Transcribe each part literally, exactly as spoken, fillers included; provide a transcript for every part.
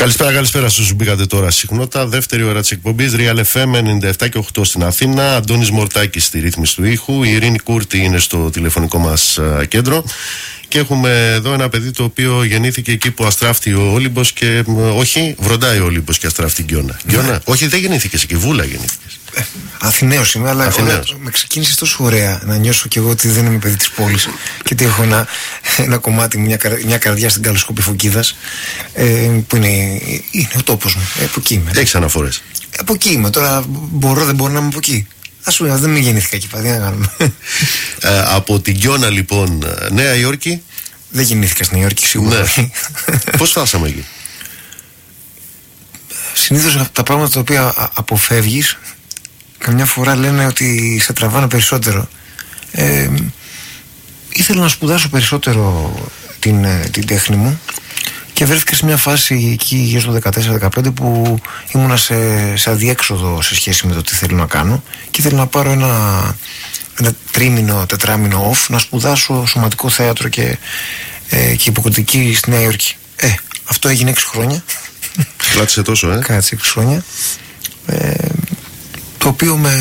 Καλησπέρα, καλησπέρα στους που μπήκατε τώρα συχνότητα. Δεύτερη ώρα της εκπομπής Real εφ εμ ενενήντα επτά και οκτώ στην Αθήνα. Αντώνης Μορτάκης στη ρύθμιση του ήχου. Η Ειρήνη Κούρτη είναι στο τηλεφωνικό μας α, κέντρο. Και έχουμε εδώ ένα παιδί το οποίο γεννήθηκε εκεί που αστράφτει ο Όλυμπος και μ, όχι, βροντάει ο Όλυμπος και αστράφτει Γκιόνα. Γκιόνα, όχι, δεν γεννήθηκες εκεί, Βούλα γεννήθηκες. Ε, Αθηναίος είμαι, αλλά Αθηναίος. με ξεκίνησε τόσο ωραία να νιώσω κι εγώ ότι δεν είμαι παιδί της πόλης και ότι έχω ένα, ένα κομμάτι, μια, μια καρδιά στην Καλοσκόπη Φωκίδας, ε, που είναι, είναι ο τόπος μου. Ε, από εκεί είμαι. Έχεις αναφορές. Ε, από εκεί είμαι. Τώρα μπορώ, δεν μπορώ να είμαι από εκεί. Ας πούμε, δεν με γεννήθηκα εκεί, τι να κάνουμε. Ε, από την Γκιόνα λοιπόν, Νέα Υόρκη. Δεν γεννήθηκα στην Νέα Υόρκη, σίγουρα. Ναι. Πώς φτάσαμε εκεί? Συνήθως τα πράγματα τα οποία αποφεύγεις καμιά φορά λένε ότι σε τραβάνε περισσότερο. Ε, ήθελα να σπουδάσω περισσότερο την, την τέχνη μου και βρέθηκα σε μια φάση εκεί γύρω στο δεκατέσσερα δεκαπέντε που ήμουνα σε, σε αδιέξοδο σε σχέση με το τι θέλω να κάνω και ήθελα να πάρω ένα, ένα τρίμηνο, τετράμηνο off να σπουδάσω σωματικό θέατρο και, ε, και υποκριτική στη Νέα Υόρκη. Ε, αυτό έγινε έξι χρόνια. Κράτησε τόσο, ε? Κράτησε έξι χρόνια. Ε, το οποίο με,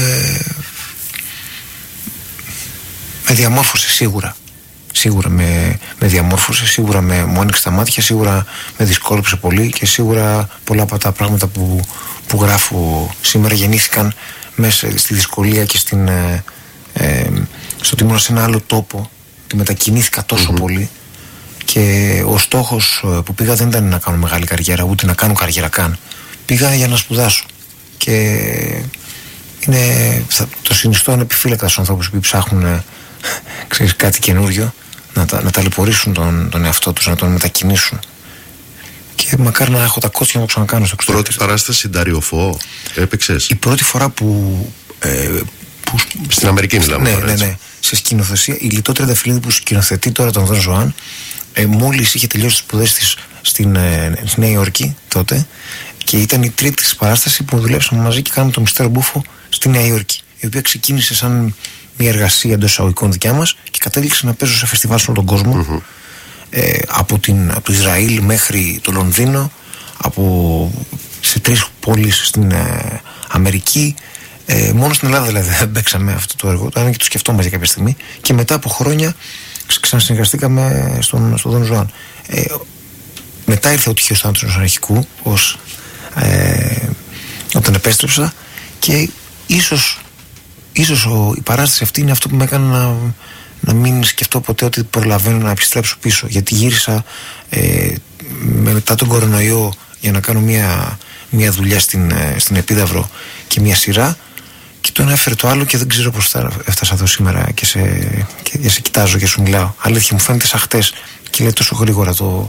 με διαμόρφωσε σίγουρα. Σίγουρα με, με διαμόρφωσε, σίγουρα με, μου άνοιξε τα μάτια, σίγουρα με δυσκόλεψε πολύ και σίγουρα πολλά από τα πράγματα που, που γράφω σήμερα γεννήθηκαν μέσα στη δυσκολία και στην, ε, ε, στο ότι ήμουν σε ένα άλλο τόπο, ότι μετακινήθηκα τόσο mm-hmm. πολύ και ο στόχος που πήγα δεν ήταν να κάνω μεγάλη καριέρα, ούτε να κάνω καριέρα καν. Πήγα για να σπουδάσω και είναι, θα, το συνιστώ ανεπιφύλακτα στους ανθρώπους που ψάχνουν ξέρεις, κάτι καινούριο να, τα, να ταλαιπωρήσουν τον, τον εαυτό τους, να τον μετακινήσουν και μακάρι να έχω τα κότσια να το ξανακάνω στο εξωτερικό. Πρώτη παράσταση Νταριοφό έπαιξες? Η πρώτη φορά που, ε, που στην Αμερική μιλάμε. Ναι, τώρα, ναι, ναι, σε σκηνοθεσία η Λιτό Τριανταφυλλίδη που σκηνοθετεί τώρα τον Δον Ζωάν, ε, μόλις είχε τελειώσει τις σπουδές της στην ε, Νέα Υόρκη τότε και ήταν η τρίτη της παράσταση που δουλέψαμε μαζί και κάναμε το Μυστέρο Μπούφο στη Νέα Υόρκη, η οποία ξεκίνησε σαν μια εργασία εντός εισαγωγικών δικιά μας και κατέληξε να παίζω σε φεστιβάλ σε όλο τον κόσμο, mm-hmm. ε, από, την, από το Ισραήλ μέχρι το Λονδίνο, από, σε τρεις πόλεις στην ε, Αμερική. Ε, μόνο στην Ελλάδα δηλαδή δεν παίξαμε αυτό το έργο, το και το σκεφτόμαστε για κάποια στιγμή και μετά από χρόνια ξανασυνεργαστήκαμε στον, στον Δον Ζωάν. Ε, μετά ήρθε ο τυχαίος θάνατος ενός αρχικού ως, ε, όταν επέστρεψα και ίσως, ίσως ο, η παράσταση αυτή είναι αυτό που με έκανε να, να μην σκεφτώ ποτέ ότι προλαβαίνω να επιστρέψω πίσω, γιατί γύρισα ε, μετά τον κορονοϊό για να κάνω μια, μια δουλειά στην, στην Επίδαυρο και μια σειρά και το ένα έφερε το άλλο και δεν ξέρω πώς θα έφτασα εδώ σήμερα και σε, και σε κοιτάζω και σου μιλάω. Αλήθεια, μου φαίνεται σαν χτες και λέει τόσο γρήγορα το,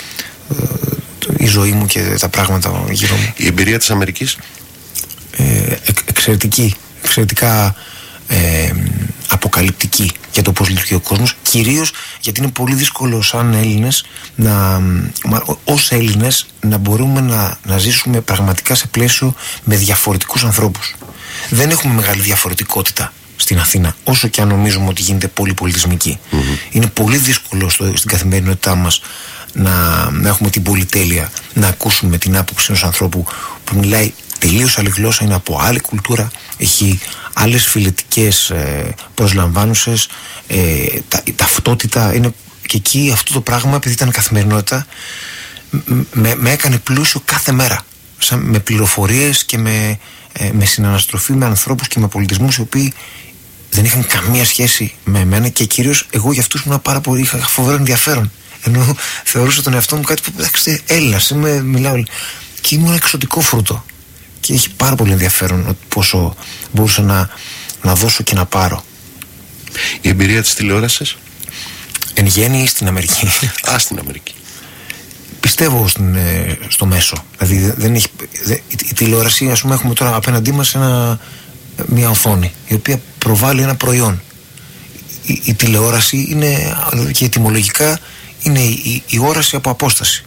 το, η ζωή μου και τα πράγματα γύρω μου. Η εμπειρία της Αμερικής? Ε, εκ, εξαιρετική, εξαιρετικά ε, αποκαλυπτική για το πώς λειτουργεί ο κόσμος, κυρίως γιατί είναι πολύ δύσκολο σαν Έλληνες να, ως Έλληνες να μπορούμε να, να ζήσουμε πραγματικά σε πλαίσιο με διαφορετικούς ανθρώπους. Δεν έχουμε μεγάλη διαφορετικότητα στην Αθήνα, όσο και αν νομίζουμε ότι γίνεται πολυπολιτισμική. Mm-hmm. Είναι πολύ δύσκολο στο, στην καθημερινότητά μας να, να έχουμε την πολυτέλεια να ακούσουμε την άποψη ενός ανθρώπου που μιλάει τελείως άλλη γλώσσα, είναι από άλλη κουλτούρα, έχει άλλες φιλετικές ε, προσλαμβάνουσες, ε, τα, η ταυτότητα είναι και εκεί αυτό το πράγμα, επειδή ήταν καθημερινότητα, με, με έκανε πλούσιο κάθε μέρα, σαν, με πληροφορίες και με, ε, με συναναστροφή με ανθρώπους και με πολιτισμούς οι οποίοι δεν είχαν καμία σχέση με εμένα και κυρίως εγώ για αυτούς ήμουν πάρα πολύ, είχα φοβερό ενδιαφέρον, ενώ θεωρούσα τον εαυτό μου κάτι που εντάξει Έλληνας είμαι, μιλάω και ήμουν εξωτικό φρούτο. Και έχει πάρα πολύ ενδιαφέρον πόσο μπορούσα να, να δώσω και να πάρω. Η εμπειρία της τηλεόρασης? Εν γέννη στην Αμερική. Α, στην Αμερική. Πιστεύω στην, στο μέσο. Δηλαδή δεν έχει, δεν, η, η τηλεόραση, ας πούμε, έχουμε τώρα απέναντί μας ένα, μια οθόνη η οποία προβάλλει ένα προϊόν. Η, η τηλεόραση είναι, και ετυμολογικά είναι η, η, η όραση από απόσταση.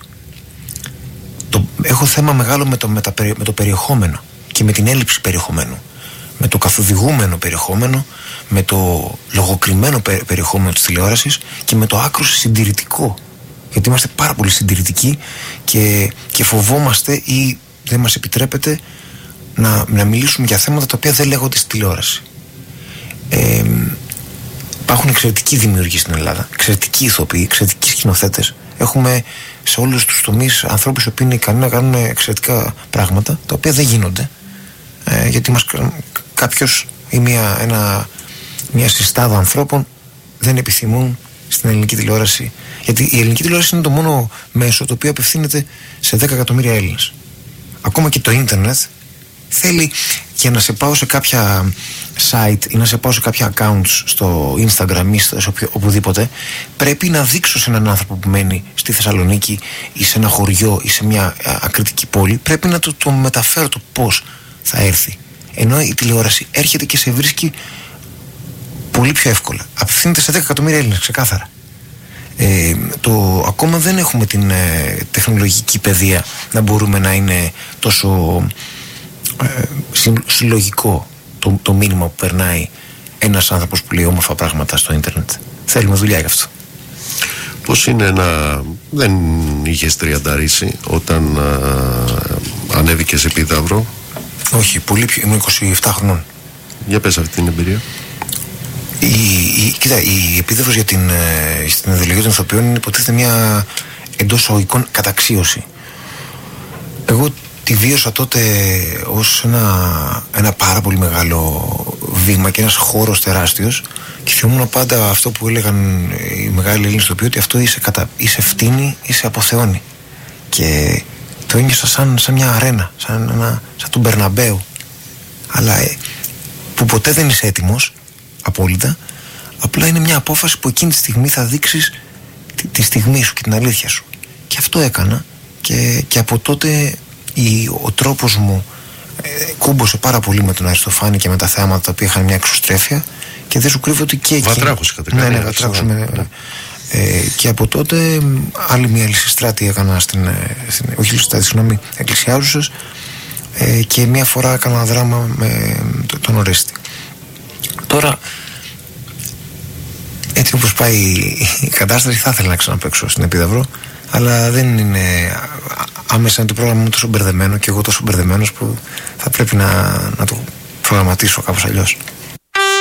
Το, έχω θέμα μεγάλο με το, με, τα, με το περιεχόμενο και με την έλλειψη περιεχομένου, με το καθοδηγούμενο περιεχόμενο, με το λογοκριμένο πε, περιεχόμενο της τηλεόρασης και με το άκρως συντηρητικό. Γιατί είμαστε πάρα πολύ συντηρητικοί και, και φοβόμαστε ή δεν μας επιτρέπεται να, να μιλήσουμε για θέματα τα οποία δεν λέγονται στη τηλεόραση. Ε, υπάρχουν εξαιρετικοί δημιουργοί στην Ελλάδα, εξαιρετικοί ηθοποιοί, εξαιρετικοί σκηνοθέτες. Έχουμε σε όλους τους τομείς ανθρώπους οι οποίοι είναι ικανοί να κάνουν εξαιρετικά πράγματα, τα οποία δεν γίνονται. Ε, γιατί μας, κάποιος ή μια, ένα, μια συστάδα ανθρώπων δεν επιθυμούν στην ελληνική τηλεόραση. Γιατί η ελληνική τηλεόραση είναι το μόνο μέσο το οποίο απευθύνεται σε δέκα εκατομμύρια Έλληνες. Ακόμα και το ίντερνετ θέλει, για να σε πάω σε κάποια site ή να σε πάω σε κάποια accounts στο Instagram ή στο, οπουδήποτε, πρέπει να δείξω σε έναν άνθρωπο που μένει στη Θεσσαλονίκη ή σε ένα χωριό ή σε μια ακριτική πόλη, πρέπει να το, το μεταφέρω το πώς θα έρθει. Ενώ η τηλεόραση έρχεται και σε βρίσκει πολύ πιο εύκολα. Απευθύνεται σε δέκα εκατομμύρια Έλληνες, ξεκάθαρα. Ε, το, ακόμα δεν έχουμε την ε, τεχνολογική παιδεία να μπορούμε να είναι τόσο ε, συλλογικό το, το μήνυμα που περνάει ένας άνθρωπος που λέει όμορφα πράγματα στο ίντερνετ. Θέλουμε δουλειά γι' αυτό. Πώς είναι να... δεν είχες τριανταρίσει όταν α, ανέβηκες Επίδαυρο? Όχι, πολύ πιο, ήμουν είκοσι επτά χρονών. Για πες αυτή την εμπειρία. Η, η, κοίτα, η Επίδαυρος για την, στην ιδεολογία των ηθοποιών είναι υποτίθεται μια εντός εισαγωγικών καταξίωση. Εγώ τη βίωσα τότε ως ένα, ένα πάρα πολύ μεγάλο βήμα και ένας χώρος τεράστιος, και θυμόμουν πάντα αυτό που έλεγαν οι μεγάλοι Έλληνες ηθοποιοί, ότι αυτό είσαι, κατα, είσαι φτύνη, είσαι αποθεώνει. Και το ένιωσα σαν, σαν μια αρένα, σαν, ένα, σαν τον Μπερναμπέου. Αλλά ε, που ποτέ δεν είσαι έτοιμος απόλυτα, απλά είναι μια απόφαση που εκείνη τη στιγμή θα δείξεις τη, τη στιγμή σου και την αλήθεια σου. Και αυτό έκανα, και, και από τότε η, ο τρόπος μου ε, κούμπωσε πάρα πολύ με τον Αριστοφάνη και με τα θέματα τα οποία είχαν μια εξωστρέφεια, και δεν σου κρύβω ότι και εκεί... Βατράχος είχατε κάνει. Ναι, ναι, Βατράχος. Ναι, ναι. Ε, και από τότε άλλη μια λυσιστράτη έκανα στην, στην όχι λυσιστράτη, συγγνώμη, εκκλησιάζουσες, ε, και μια φορά έκανα δράμα με τον Ορέστη. Τώρα, έτσι όπως πάει η κατάσταση, θα ήθελα να ξαναπαίξω στην Επίδαυρο, αλλά δεν είναι άμεσα, το πρόγραμμα μου τόσο μπερδεμένο και εγώ τόσο μπερδεμένος που θα πρέπει να, να το προγραμματίσω κάπως αλλιώς.